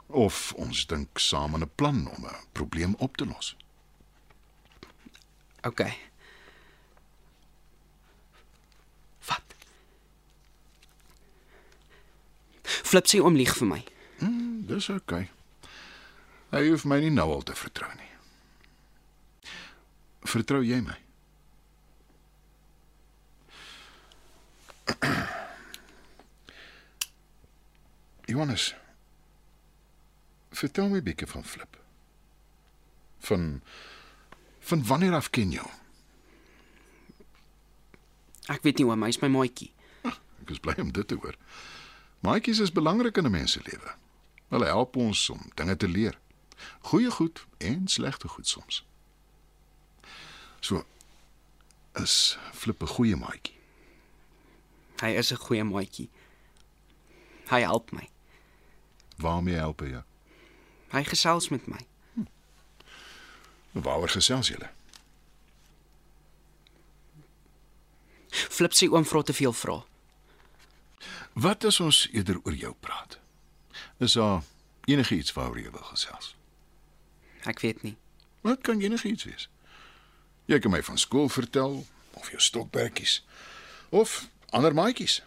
Of ons dink saam aan 'n plan om 'n probleem op te los. OK. Wat? Flip sê oom lieg vir my. Dis oké. Hy hoef my nie nou al te vertrou nie. Vertrou jy my? Johannes, vertel my 'n bietjie van Flip. Van wanneer af ken jy hom? Ek weet nie oom, hy is my maatjie. Ek is bly om dit te hoor. Maatjies is belangrik in 'n mens se lewe. Hulle help ons om dinge te leer. Goeie goed en slegte goed soms. So, is Flip 'n goeie maatjie? Hy is 'n goeie maatjie. Hy help my. Waarmee help hy jou? Hy gesels met my. Waaroor gesels julle? Flip sê oom vra te veel vrae. Wat as ons eerder oor jou praat? Is daar enigiets waaroor jy wil gesels? Ek weet nie. Wat kan enigiets wees? Jy kan my van skool vertel, of jou stokperdjies, of ander maatjies.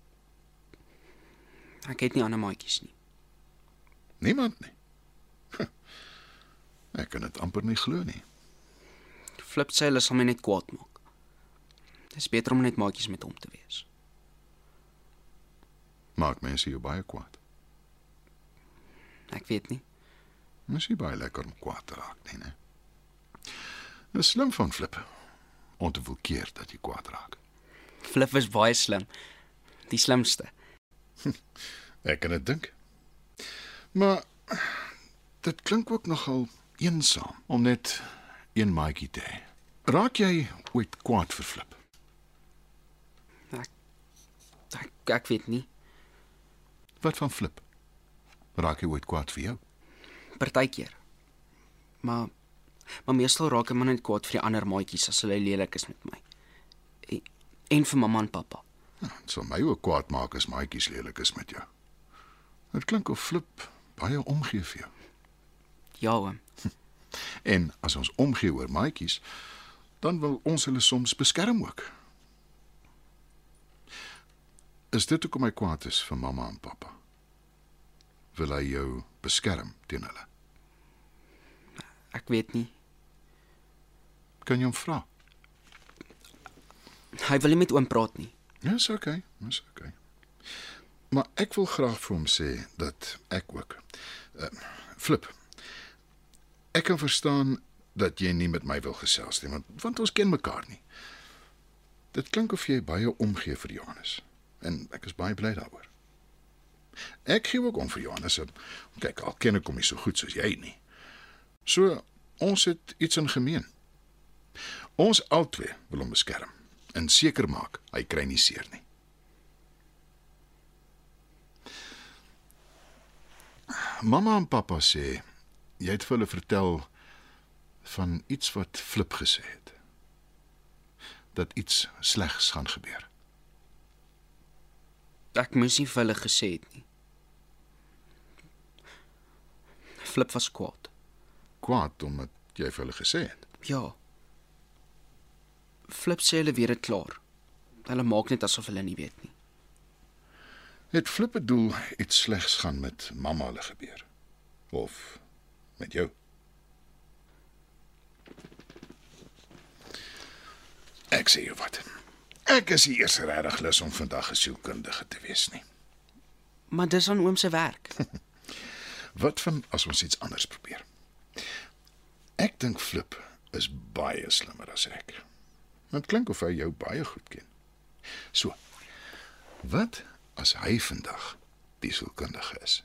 Ek het nie ander maatjies nie. Niemand nie. Ek kan dit amper nie glo nie. Flip sê hulle sal my net kwaad maak. Dis beter om net maatjies met hom te wees. Maak mense jou baie kwaad. Ek weet nie. Dis nie baie lekker om kwaad te raak nie, né? Dit is slim van Flip om te wil keer dat jy kwaad raak. Flip is baie slim. Die slimste. Ek kan dit dink. Maar dit klink ook nogal eensaam om net een maatjie te hê. Raak jy ooit kwaad vir Flip? Ek weet nie. Wat van Flip? Raak hy ooit kwaad vir jou? Partykeer. Maar meestal raak ek maar net kwaad vir die ander maatjies as hulle lelik is met my. En vir mamma en pappa. Dit sal my ook kwaad maak as maatjies lelik is met jou. Dit klink of Flip baie omgee vir jou. Ja, oom. En as ons omgee oor maatjies, dan wil ons hulle soms beskerm ook. Is dit hoekom hy kwaad is vir mamma en pappa? Wil hy jou beskerm teen hulle? Ek weet nie. Kan jy hom vra? Hy wil nie met oom praat nie. Ja, is oké, is oké. Maar ek wil graag vir hom sê dat ek ook. Flip, ek kan verstaan dat jy nie met my wil gesels nie, want ons ken mekaar nie. Dit klink of jy baie omgee vir Johannes, en ek is baie bly daaroor. Ek gee ook om vir Johannes, kyk, al ken ek hom nie so goed soos jy nie. So, ons het iets in gemeen. Ons albei wil hom beskerm, en seker maak, hy kry nie seer nie. Mamma en pappa sê, jy het vir hulle vertel van iets wat Flip gesê het. Dat iets slegs gaan gebeur. Ek moes nie vir hulle gesê het nie. Flip was kwaad. Kwaad omdat jy vir hulle gesê het. Ja. Flip sê hulle weet dit klaar. Hulle maak net asof hulle nie weet nie. Het Flip bedoel iets slegs gaan met mamma hulle gebeur? Of met jou? Ek sê jou wat. Ek is nie eers regtig lus om vandag 'n sielkundige te wees nie. Maar dis aan oom se werk. Wat van as ons iets anders probeer? Ek dink Flip is baie slimmer as ek. Dit klink of hy jou baie goed ken. So, wat as hy vandag die sielkundige is?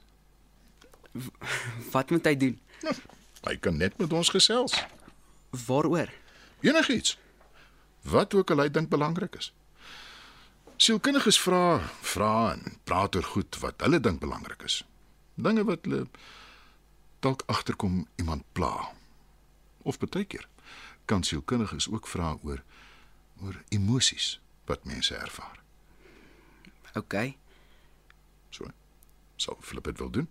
Wat moet hy doen? Hy kan net met ons gesels. Waaroor? Enigiets. Wat ook al hy dink belangrik is. Sielkundiges vra en praat oor goed wat hulle dink belangrik is. Dinge wat hulle dalk agterkom iemand pla. Of baie keer kan sielkundiges ook vra oor emosies wat mense ervaar. OK. So, sal Flip dit wil doen?